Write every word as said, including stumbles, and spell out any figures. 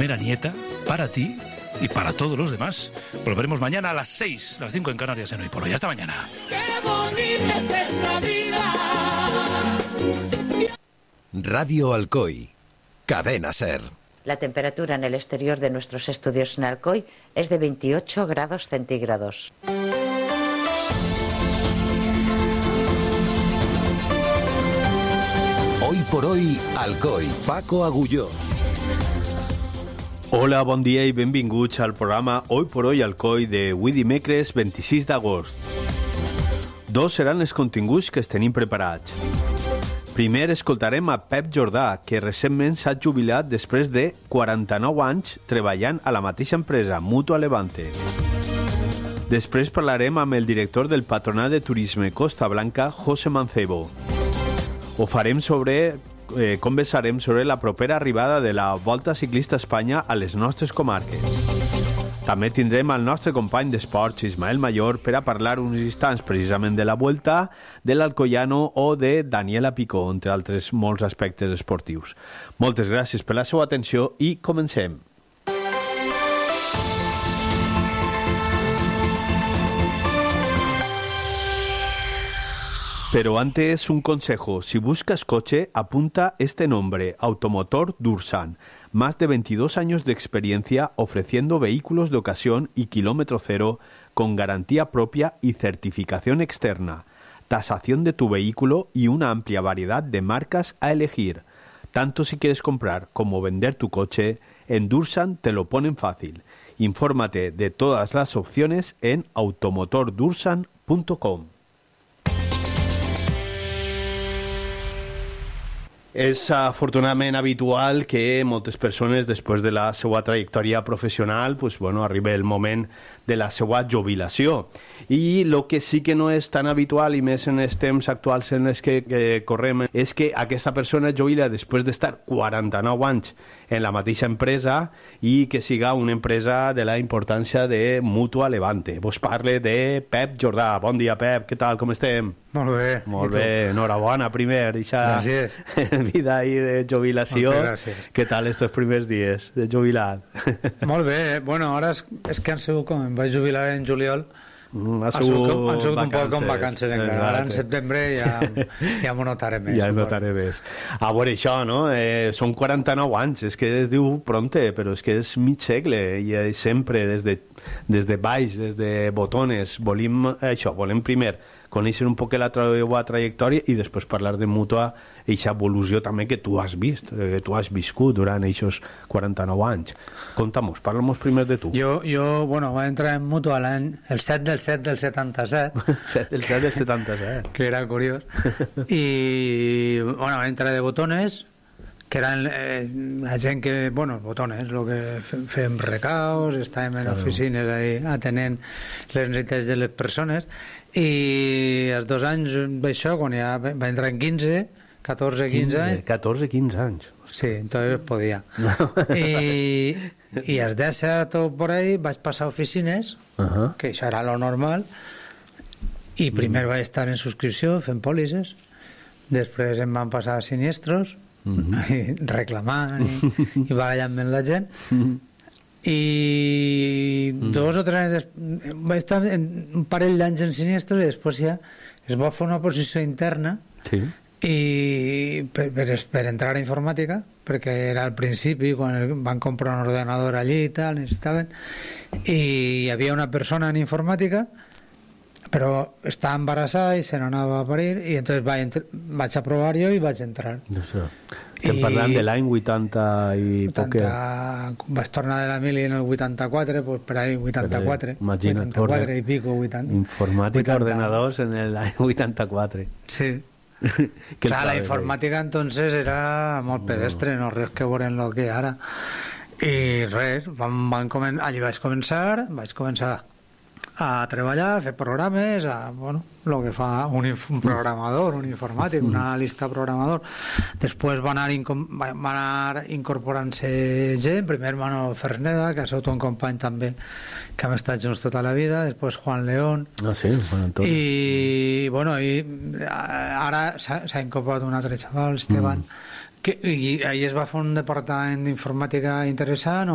primera nieta, para ti y para todos los demás. Volveremos mañana a las seis, las cinco en Canarias en Hoy por Hoy. Hasta mañana. ¡Qué bonita es esta vida! Radio Alcoy, Cadena Ser. La temperatura en el exterior de nuestros estudios en Alcoy es de veintiocho grados centígrados. Hoy por Hoy, Alcoy, Paco Agulló. Hola, bon dia i benvinguts al programa Hoy por Hoy Alcoy de avui dimecres vint-i-sis d'agost. Dos seran els continguts que es tenim preparats. Primer escoltarem a Pep Jordà, que recentment s'ha jubilat després de quaranta-nou anys treballant a la mateixa empresa, Mutua Levante. Després parlarem amb el director del Patronat de Turisme Costa Blanca, José Mancebo. Ho farem sobre... Eh, conversarem sobre la propera arribada de la Volta Ciclista a Espanya a les nostres comarques. També tindrem el nostre company d'esports, Ismael Mayor, per a parlar uns instants precisament de la Vuelta, de l'Alcoyano o de Daniela Picó, entre altres molts aspectes esportius. Moltes gràcies per la seva atenció i comencem. Pero antes un consejo, si buscas coche, apunta este nombre, Automotor Dursan. Más de veintidós años de experiencia ofreciendo vehículos de ocasión y kilómetro cero con garantía propia y certificación externa, tasación de tu vehículo y una amplia variedad de marcas a elegir. Tanto si quieres comprar como vender tu coche, en Dursan te lo ponen fácil. Infórmate de todas las opciones en automotor dursan punto com. És afortunadament habitual que moltes persones, després de la seva trajectòria professional, pues, bueno, arriba el moment de la seva jubilació. I el que sí que no és tan habitual, i més en els temps actuals en els que, que correm, és que aquesta persona jubila després d'estar quaranta-nou anys en la mateixa empresa i que siga una empresa de la importància de Mutua Levante. Vos parle de Pep Jordà. Bon dia, Pep. Què tal? Com estem? Molt bé. Molt bé. Enhorabona, primer. Eixa vida ahí de jubilació. Què tal estos primers dies de jubilat? Molt bé. Bueno, ara és, és que han sigut com em vaig jubilar en juliol. Mm, ha han sigut, com, han sigut un poc com vacances encara. Ara en setembre ja, ja m'ho notaré més. Ja m'ho notaré més. A veure, això, no? Eh, són quaranta-nou anys. És que es diu pronte, però és que és mig segle. I sempre, des de, des de baix, des de botones, volem això, volem primer conèixer un poc la teva trajectòria i després parlar de Mutua, aquesta evolució també que tu has vist, que tu has viscut durant aquests quaranta-nou anys. Conta-mos, parla-mos primer de tu. Jo, jo bueno, vaig entrar en Mutua l'any, el set del set del setanta-set. El set del setanta-set. Que era curiós. I, bueno, vaig entrar de botones, que eren eh, la gent que, bueno, botones, el que fem recaus, estàvem en oficines ahí atenent les necessitats de les persones, i als dos anys d'això, quan ja va entrar en quinze, catorze, quinze anys... catorze, quinze anys. Sí, entonces podia. I, i als disset o por ahí vaig passar a oficines, uh-huh. que això era lo normal, i primer mm. vaig estar en subscripció, fent pòlisses, després em van passar a siniestros, mm-hmm. reclamant i, i barallant-me la gent, mm-hmm. i mm. dos o tres anys després vaig estar en un parell d'anys en siniestros i després ja es va fer una posició interna sí. i per, per, per entrar a informàtica, perquè era al principi quan van comprar un ordenador allí i tal, necessitaven, i hi havia una persona en informàtica però estava embarassada i se n'anava a parir i entonces vaig, entre... vaig aprovar jo i vaig entrar. Estem parlant de l'any vuitanta i poc. Vaig tornar de la mili en el vuitanta-quatre, pues per ahí vuitanta-quatre, imagina't, vuitanta-quatre i pico, vuitanta. Informàtica, vuitanta. Ordenadors en l'any vuitanta-quatre. Sí. Clar, la informàtica entonces era molt pedestre, no res que veure en lo que ara. I res, van, van comen... allí vaig començar, vaig començar a treballar, a fer programes, a, bueno, lo que fa un, un programador, un informàtic, un analista programador. Després va anar, va anar incorporant-se gent, primer Manolo Ferneda, que ha sigut un company també que hem estat junts tota la vida, després Juan León, ah, sí, Juan Antonio. I, bueno, i ara s'ha incorporat un altre xaval, Esteban, mm. que, i ahir es va fer un departament d'informàtica interessant